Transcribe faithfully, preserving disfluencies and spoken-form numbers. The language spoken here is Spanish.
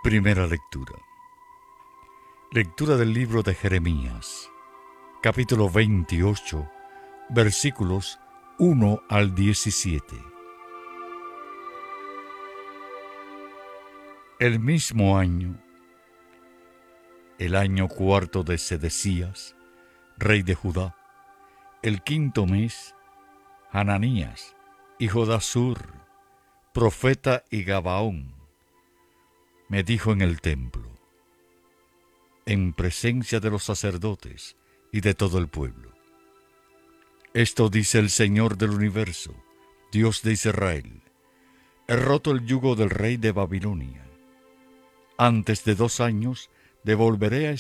Primera lectura. Lectura del libro de Jeremías, capítulo veintiocho, versículos uno al diecisiete. El mismo año, el año cuarto de Sedecías, rey de Judá, el quinto mes, Hananías, hijo de Azur, profeta y Gabaón, me dijo en el templo, en presencia de los sacerdotes y de todo el pueblo: esto dice el Señor del universo, Dios de Israel: he roto el yugo del rey de Babilonia. Antes de dos años devolveré a